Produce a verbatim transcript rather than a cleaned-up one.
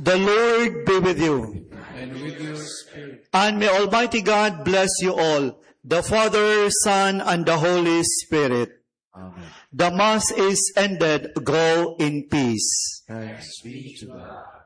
The Lord be with you. And with your spirit. And may Almighty God bless you all, the Father, Son, and the Holy Spirit. Amen. The Mass is ended. Go in peace. Thanks be to God.